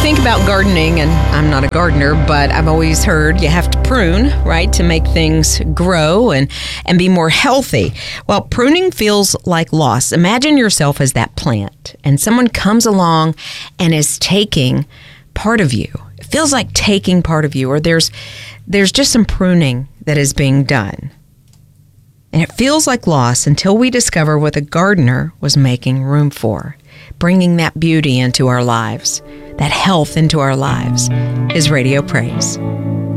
think about gardening, and I'm not a gardener, but I've always heard you have to prune, right, to make things grow and be more healthy. Well, pruning feels like loss. Imagine yourself as that plant, and someone comes along and is taking part of you. It feels like taking part of you, or there's just some pruning that is being done. And it feels like loss until we discover what the gardener was making room for, bringing that beauty into our lives, that health into our lives, is Radio Praise.